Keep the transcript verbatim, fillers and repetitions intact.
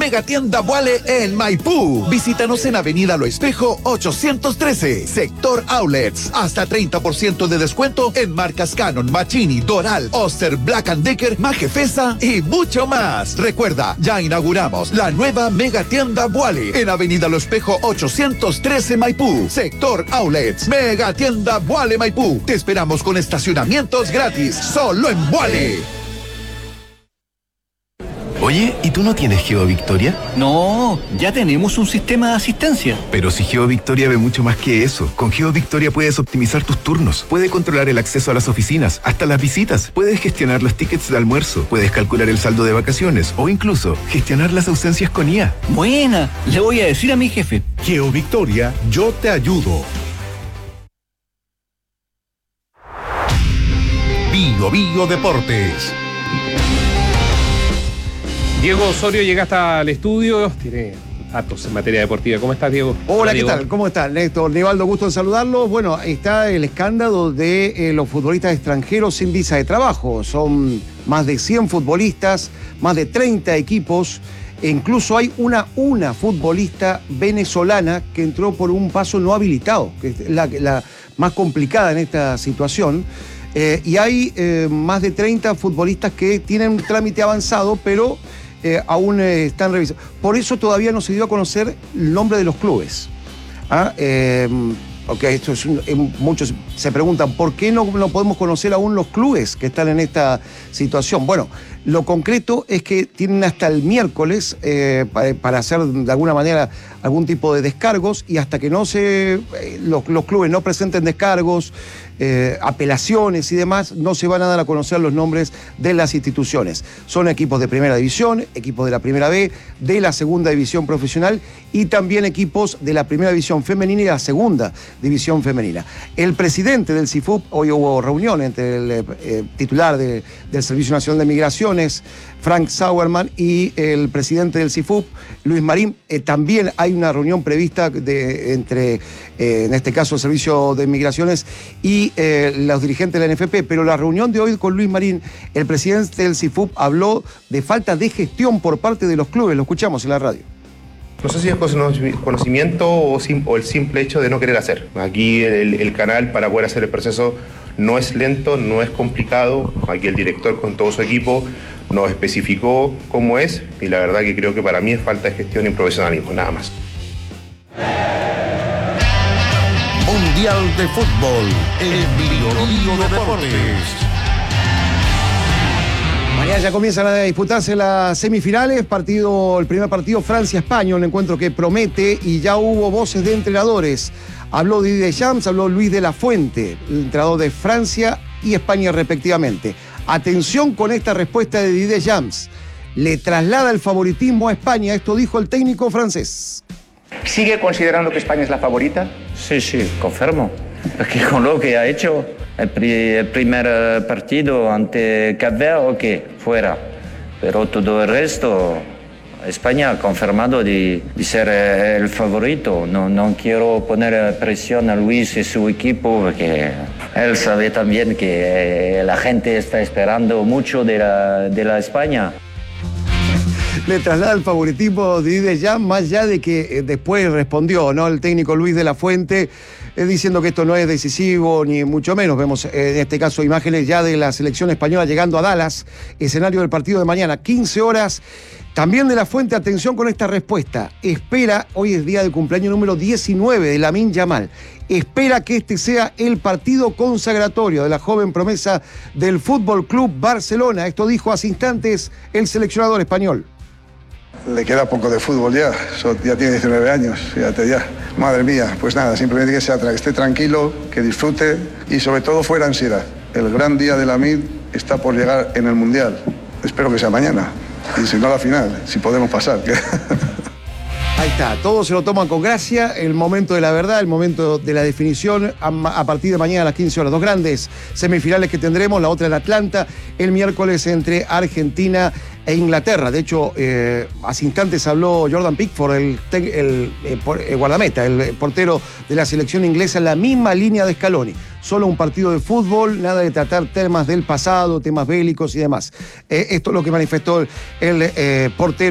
Megatienda Vuale en Maipú. Visítanos en Avenida Lo Espejo ochocientos trece, Sector Outlets. Hasta treinta por ciento de descuento en marcas Canon, Machini, Doral, Oster, Black and Decker, Majefesa y mucho más. Recuerda, ya inauguramos la nueva Megatienda Vuale en Avenida Lo Espejo ochocientos trece Maipú, Sector Outlets. Megatienda Vuale Maipú. Te esperamos con estacionamientos gratis, solo en Vuale. Oye, ¿y tú no tienes GeoVictoria? No, ya tenemos un sistema de asistencia. Pero si GeoVictoria ve mucho más que eso. Con GeoVictoria puedes optimizar tus turnos, puedes controlar el acceso a las oficinas, hasta las visitas, puedes gestionar los tickets de almuerzo, puedes calcular el saldo de vacaciones o incluso gestionar las ausencias con I A. Buena, le voy a decir a mi jefe. GeoVictoria, yo te ayudo. Bio Bio Deportes. Diego Osorio llega hasta el estudio, tiene datos en materia deportiva. ¿Cómo estás, Diego? Hola, Hola ¿qué Diego. tal? ¿Cómo estás, Néstor? Nivaldo, gusto en saludarlos. Bueno, está el escándalo de eh, los futbolistas extranjeros sin visa de trabajo. Son más de cien futbolistas, más de treinta equipos. E incluso hay una, una futbolista venezolana que entró por un paso no habilitado, que es la, la más complicada en esta situación. Eh, y hay eh, más de treinta futbolistas que tienen un trámite avanzado, pero eh, aún eh, están revisando. Por eso todavía no se dio a conocer el nombre de los clubes. ¿Ah? Eh, ok, esto es un, eh, muchos se preguntan, ¿por qué no, no podemos conocer aún los clubes que están en esta situación? Bueno, lo concreto es que tienen hasta el miércoles eh, para, para hacer de alguna manera algún tipo de descargos, y hasta que no se eh, los, los clubes no presenten descargos, eh, apelaciones y demás, no se van a dar a conocer los nombres de las instituciones. Son equipos de primera división, equipos de la primera B, de la segunda división profesional y también equipos de la primera división femenina y la segunda división femenina. El presidente del CIFUP, hoy hubo reunión entre el eh, titular de, del Servicio Nacional de Migraciones, Frank Sauerman, y el presidente del CIFUP, Luis Marín. Eh, también hay una reunión prevista de, entre, eh, en este caso, el Servicio de Migraciones y eh, los dirigentes de la N F P. Pero la reunión de hoy con Luis Marín, el presidente del CIFUP habló de falta de gestión por parte de los clubes. Lo escuchamos en la radio. No sé si es conocimiento o, sim, o el simple hecho de no querer hacer. Aquí el, el canal para poder hacer el proceso no es lento, no es complicado. Aquí el director con todo su equipo nos especificó cómo es, y la verdad que creo que para mí es falta de gestión y profesionalismo, nada más. Mundial de Fútbol en Bio Bio Deportes. Mañana ya comienzan a disputarse las semifinales, partido, el primer partido Francia-España, un encuentro que promete, y ya hubo voces de entrenadores. Habló Didier Deschamps, habló Luis de la Fuente, el entrenador de Francia y España respectivamente. Atención con esta respuesta de Didier Deschamps. Le traslada el favoritismo a España, esto dijo el técnico francés. ¿Sigue considerando que España es la favorita? Sí, sí, confirmo. Porque con lo que ha hecho el, pri el primer partido ante Cap Verde, ok, fuera. Pero todo el resto, España ha confirmado de, de ser el favorito. No, no quiero poner presión a Luis y su equipo, porque él sabe también que la gente está esperando mucho de la, de la España. Le traslada el favoritismo de Didier Deschamps, más allá de que eh, después respondió, ¿no?, el técnico Luis de la Fuente, eh, diciendo que esto no es decisivo, ni mucho menos. Vemos eh, en este caso imágenes ya de la selección española llegando a Dallas, escenario del partido de mañana, quince horas. También de la Fuente, atención con esta respuesta. Espera, hoy es día de cumpleaños número diecinueve de Lamine Yamal. Espera que este sea el partido consagratorio de la joven promesa del Fútbol Club Barcelona. Esto dijo hace instantes el seleccionador español. Le queda poco de fútbol ya, ya tiene diecinueve años, fíjate ya. Madre mía, pues nada, simplemente que, sea, que esté tranquilo, que disfrute y sobre todo fuera ansiedad. El gran día de Lamine está por llegar en el Mundial. Espero que sea mañana, y si no la final, si podemos pasar. Ahí está, todos se lo toman con gracia, el momento de la verdad, el momento de la definición a, a partir de mañana a las quince horas. Dos grandes semifinales que tendremos, la otra en Atlanta, el miércoles entre Argentina e Inglaterra. De hecho, eh, hace instantes habló Jordan Pickford, el, el, el, el guardameta, el portero de la selección inglesa, en la misma línea de Scaloni. Solo un partido de fútbol, nada de tratar temas del pasado, temas bélicos y demás. Eh, esto es lo que manifestó el, el eh, portero